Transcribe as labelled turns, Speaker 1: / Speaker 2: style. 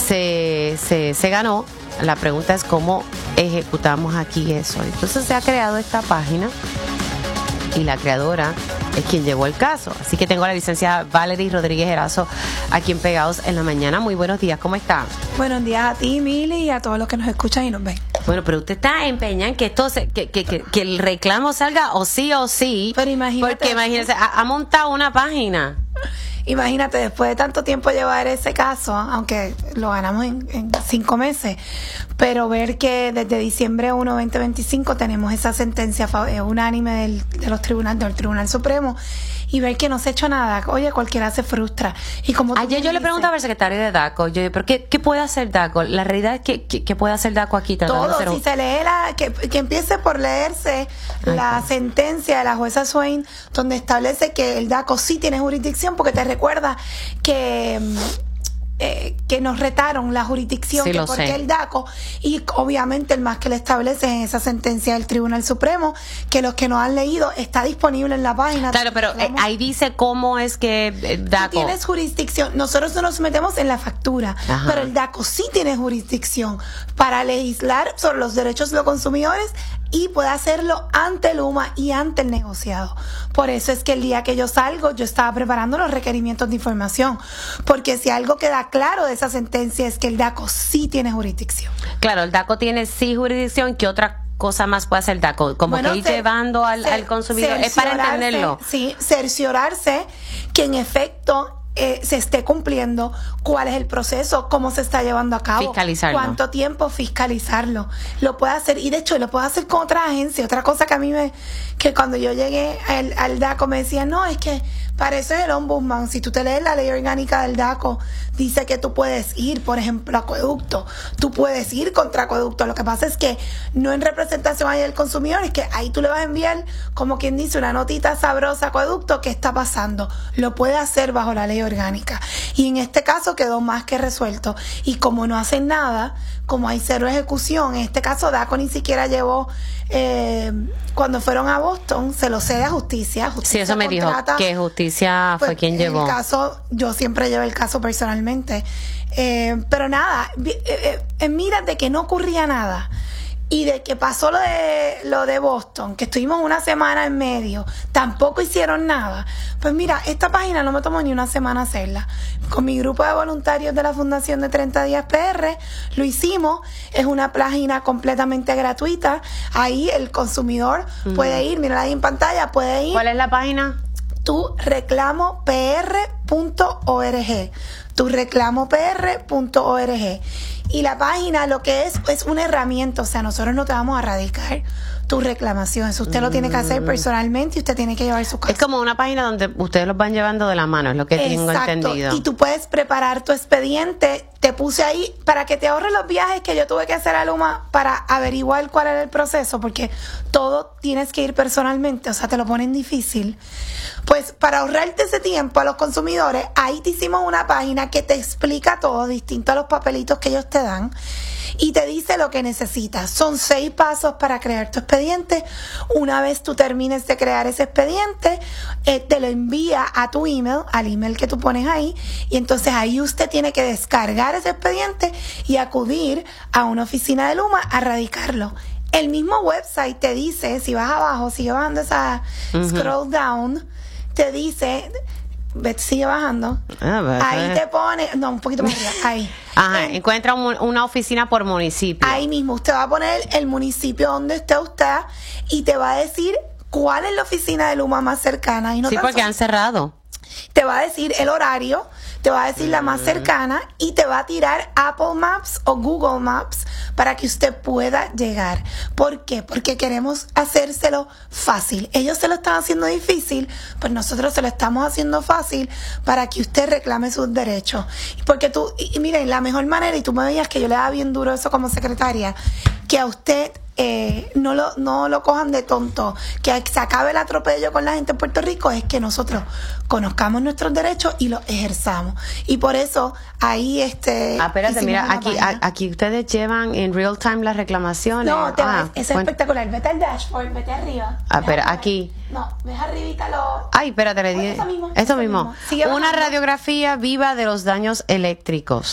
Speaker 1: se ganó. La pregunta es cómo ejecutamos aquí eso. Entonces se ha creado esta página y la creadora es quien llevó el caso. Así que tengo a la licenciada Valerie Rodríguez Erazo aquí en Pegados en la Mañana. Muy buenos días, ¿cómo está?
Speaker 2: Buenos días a ti, Mili, y a todos los que nos escuchan y nos ven.
Speaker 1: Bueno, pero usted está empeñada en que esto que el reclamo salga o sí.
Speaker 2: Pero imagínate.
Speaker 1: Porque imagínese, ha montado una página.
Speaker 2: Imagínate, después de tanto tiempo llevar ese caso, aunque lo ganamos en 5 meses, pero ver que desde diciembre 1, 2025 tenemos esa sentencia unánime del Tribunal Supremo, y ver que no se ha hecho nada. Oye, cualquiera se frustra. Y como
Speaker 1: ayer yo le preguntaba al secretario de DACO, ¿pero qué puede hacer DACO? La realidad es que puede hacer DACO aquí.
Speaker 2: Todo, si se lee que empiece por leerse la sentencia de la jueza Swain, donde establece que el DACO sí tiene jurisdicción, porque te recuerda que nos retaron la jurisdicción,
Speaker 1: sí,
Speaker 2: que
Speaker 1: lo
Speaker 2: porque
Speaker 1: sé.
Speaker 2: el DACO, y obviamente el más que le establece en esa sentencia del Tribunal Supremo, que los que no han leído está disponible en la página.
Speaker 1: Claro, pero ahí dice cómo es que DACO...
Speaker 2: Tú tienes jurisdicción. Nosotros no nos metemos en la factura,
Speaker 1: Ajá.
Speaker 2: pero el DACO sí tiene jurisdicción para legislar sobre los derechos de los consumidores y puede hacerlo ante el UMA y ante el negociado. Por eso es que el día que yo salgo, yo estaba preparando los requerimientos de información, porque si algo queda claro de esa sentencia es que el DACO sí tiene jurisdicción.
Speaker 1: Claro, el DACO tiene sí jurisdicción. ¿Qué otra cosa más puede hacer DACO? Como que ir llevando al consumidor. Es para entenderlo.
Speaker 2: Sí, cerciorarse que en efecto se esté cumpliendo, cuál es el proceso, cómo se está llevando a cabo,
Speaker 1: fiscalizarlo,
Speaker 2: cuánto tiempo, fiscalizarlo. Lo puede hacer, y de hecho lo puede hacer con otra agencia. Otra cosa que a mí que cuando yo llegué al DACO me decían, no, es que para eso es el ombudsman. Si tú te lees la ley orgánica del DACO, dice que tú puedes ir, por ejemplo, a acueducto, tú puedes ir contra acueducto. Lo que pasa es que no en representación ahí del consumidor, es que ahí tú le vas a enviar, como quien dice, una notita sabrosa a acueducto, ¿qué está pasando? Lo puede hacer bajo la ley orgánica. Y en este caso quedó más que resuelto. Y como no hacen nada, como hay cero ejecución, en este caso DACO ni siquiera llevó, cuando fueron a Boston, se lo cede a justicia.
Speaker 1: Sí, eso me dijo, que justicia fue quien llevó.
Speaker 2: En el caso, yo siempre llevo el caso personalmente. Pero nada, mira, de que no ocurría nada. Y de que pasó lo de Boston, que estuvimos una semana en medio, tampoco hicieron nada. Pues mira, esta página no me tomó ni una semana hacerla. Con mi grupo de voluntarios de la Fundación de 30 Días PR, lo hicimos. Es una página completamente gratuita. Ahí el consumidor puede ir, mira ahí en pantalla, puede ir.
Speaker 1: ¿Cuál es la página?
Speaker 2: tureclamopr.org. tureclamopr.org. Y la página lo que es una herramienta, o sea, nosotros no te vamos a radicar tu reclamación. Eso usted lo tiene que hacer personalmente y usted tiene que llevar su caso.
Speaker 1: Es como una página donde ustedes los van llevando de la mano, es lo que tengo entendido.
Speaker 2: Y tú puedes preparar tu expediente. Te puse ahí para que te ahorres los viajes que yo tuve que hacer a Luma para averiguar cuál era el proceso, porque todo tienes que ir personalmente, o sea, te lo ponen difícil. Pues para ahorrarte ese tiempo a los consumidores, ahí te hicimos una página que te explica todo, distinto a los papelitos que ellos te dan, y te dice lo que necesitas. Son 6 pasos para crear tu expediente. Una vez tú termines de crear ese expediente, te lo envía a tu email, al email que tú pones ahí, y entonces ahí usted tiene que descargar ese expediente y acudir a una oficina de Luma a radicarlo. El mismo website te dice, si vas abajo, sigue bajando esa scroll down, te dice, sigue bajando, ahí te pone, no, un poquito más arriba, ahí.
Speaker 1: Ajá, encuentra una oficina por municipio.
Speaker 2: Ahí mismo, usted va a poner el municipio donde esté usted y te va a decir cuál es la oficina de Luma más cercana. Y no
Speaker 1: sí, porque han cerrado.
Speaker 2: Te va a decir el horario, te va a decir la más cercana y te va a tirar Apple Maps o Google Maps para que usted pueda llegar. ¿Por qué? Porque queremos hacérselo fácil. Ellos se lo están haciendo difícil, pues nosotros se lo estamos haciendo fácil para que usted reclame sus derechos. Porque y miren, la mejor manera, y tú me veías que yo le daba bien duro eso como secretaria, que a usted no lo cojan de tonto, que se acabe el atropello con la gente en Puerto Rico, es que nosotros conozcamos nuestros derechos y los ejerzamos. Y por eso ahí
Speaker 1: espérate, mira, aquí ustedes llevan en real time las reclamaciones.
Speaker 2: No, es espectacular. Vete al dashboard, vete arriba.
Speaker 1: Espera, aquí.
Speaker 2: No, ves arribita
Speaker 1: Ay, espérate, le dije. Eso mismo. Una radiografía viva de los daños eléctricos.